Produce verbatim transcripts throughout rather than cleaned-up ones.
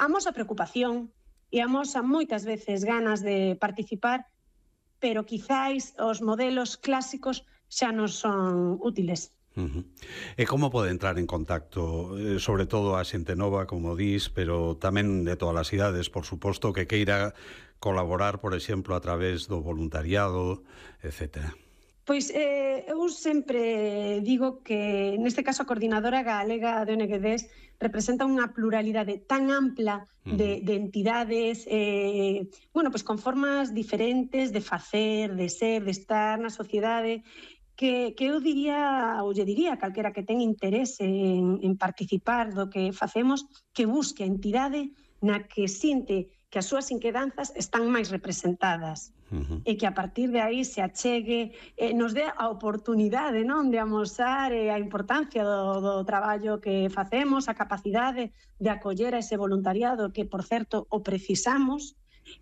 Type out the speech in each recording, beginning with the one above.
amosa preocupación e amosa moitas veces ganas de participar, pero quizáis os modelos clásicos xa non son útiles. Uh-huh. E como pode entrar en contacto, eh, sobre todo a xente nova, como dis, pero tamén de todas as idades, por suposto, que queira colaborar, por exemplo, a través do voluntariado, etcétera? Pois eh, eu sempre digo que, neste caso, a Coordinadora Galega de O N G Ds representa unha pluralidade tan ampla de, de entidades, eh, bueno, pois con formas diferentes de facer, de ser, de estar na sociedade, que, que eu diría, ou lle diría a calquera que ten interese en, en participar do que facemos, que busque a entidade na que sinte que as súas inquedanzas están máis representadas. Uh-huh. E que a partir de aí se achegue, eh, nos dé a oportunidade, non, de amosar eh, a importancia do, do traballo que facemos, a capacidade de acoller a ese voluntariado que, por certo, o precisamos,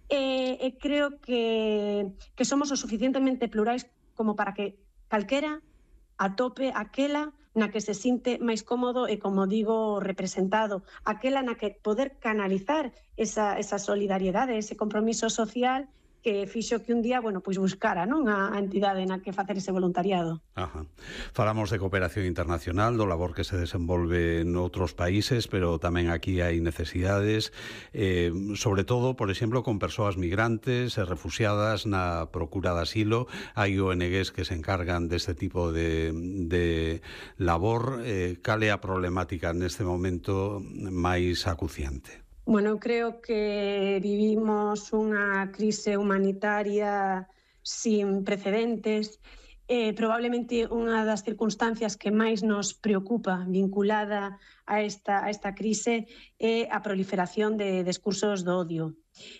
e, e creo que, que somos o suficientemente plurais como para que calquera atope aquela na que se sinte máis cómodo e, como digo, representado, aquela na que poder canalizar esa, esa solidariedade, ese compromiso social que fixo que un día, bueno, pois buscara, non, a, a entidade na que facer ese voluntariado. Ajá. Falamos de cooperación internacional, do labor que se desenvolve en outros países, pero tamén aquí hai necesidades, eh, sobre todo, por exemplo, con persoas migrantes e refugiadas na procura de asilo. Hai O N Gs que se encargan deste tipo de, de labor. Eh, cal é a problemática neste momento máis acuciante? Bueno, eu creo que vivimos unha crise humanitaria sin precedentes. Eh, probablemente unha das circunstancias que máis nos preocupa vinculada a esta, a esta crise é a proliferación de discursos do odio.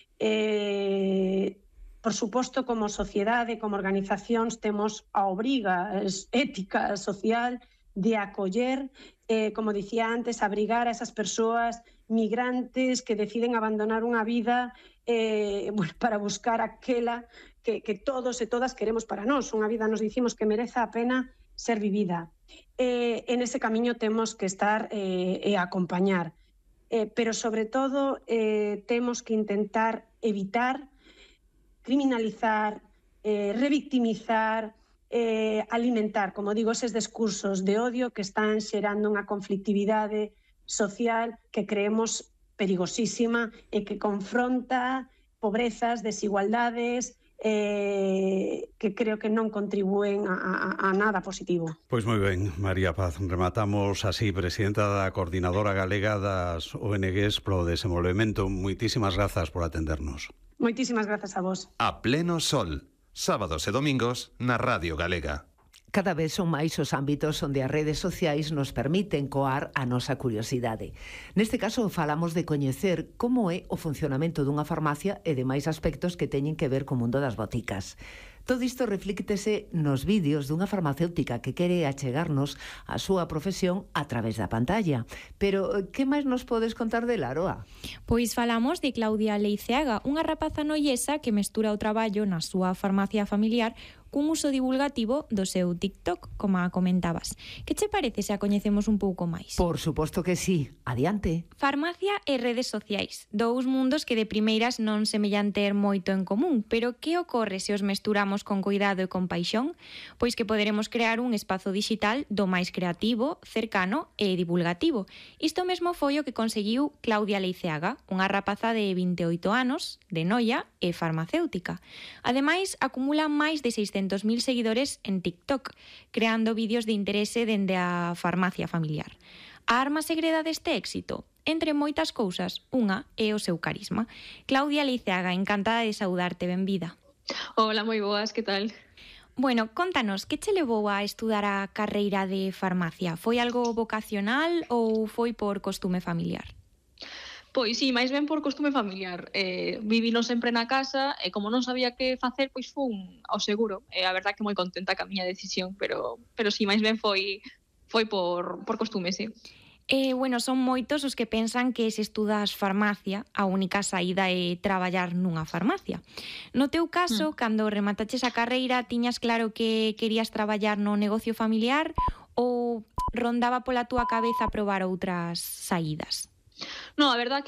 Eh, por suposto, como sociedade, como organizacións, temos a obriga ética social de acoller, eh, como dicía antes, abrigar a esas persoas migrantes que deciden abandonar unha vida eh, bueno, para buscar aquela que, que todos e todas queremos para nós. Unha vida nos dicimos que mereza a pena ser vivida. Eh, en ese camiño temos que estar eh, e acompañar. Eh, pero, sobre todo, eh, temos que intentar evitar criminalizar, eh, revictimizar, eh, alimentar, como digo, eses discursos de odio que están xerando unha conflictividade social que creemos perigosísima e que confronta pobrezas, desigualdades, eh, que creo que non contribúen a, a, a nada positivo. Pois moi ben, María Paz, rematamos así, presidenta da Coordinadora Galega das O N Gs pro Desenvolvemento. Moitísimas grazas por atendernos. Moitísimas grazas a vos. A pleno sol, sábados e domingos na Radio Galega. Cada vez son máis os ámbitos onde as redes sociais nos permiten coar a nosa curiosidade. Neste caso, falamos de coñecer como é o funcionamento dunha farmacia e demais aspectos que teñen que ver co mundo das boticas. Todo isto reflíctese nos vídeos dunha farmacéutica que quere achegarnos a súa profesión a través da pantalla. Pero, que máis nos podes contar de Laroa? Pois falamos de Claudia Leiceaga, unha rapaza noiesa que mestura o traballo na súa farmacia familiar cun uso divulgativo do seu TikTok, como a comentabas. Que che parece se a coñecemos un pouco máis? Por suposto que sí. Adiante. Farmacia e redes sociais. Dous mundos que de primeiras non semellan ter moito en común, pero que ocorre se os mesturamos con cuidado e con paixón? Pois que poderemos crear un espazo digital do máis creativo, cercano e divulgativo. Isto mesmo foi o que conseguiu Claudia Leiceaga, unha rapaza de vinte e oito anos, de Noia e farmacéutica. Ademais, acumula máis de seiscentos mil seguidores en TikTok, creando vídeos de interese dende a farmacia familiar. A arma segreda deste éxito? Entre moitas cousas, unha é o seu carisma. Claudia Leiceaga, encantada de saudarte, benvida. Hola, moi boas, que tal? Bueno, contanos, que che levou a estudar a carreira de farmacia? Foi algo vocacional ou foi por costume familiar? Pois sí, máis ben por costume familiar. Eh, vivino sempre na casa e como non sabía que facer, pois fun ao seguro. E a verdad que moi contenta ca miña decisión, pero pero sí, máis ben foi foi por por costume, sí. Eh, bueno, son moitos os que pensan que se estudas farmacia, a única saída é traballar nunha farmacia. No teu caso, mm. cando remataches a carreira, tiñas claro que querías traballar no negocio familiar ou rondaba pola túa cabeza probar outras saídas? No, a verdad